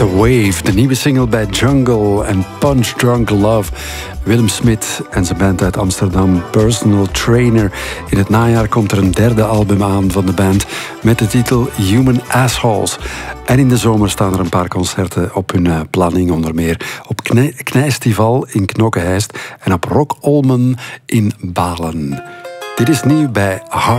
The Wave, de nieuwe single bij Jungle en Punch Drunk Love. Willem Smit en zijn band uit Amsterdam, Personal Trainer. In het najaar komt er een derde album aan van de band met de titel Human Assholes. En in de zomer staan er een paar concerten op hun planning, onder meer op Knijstival in Knokke-Heist en op Rock Olmen in Balen. Dit is nieuw bij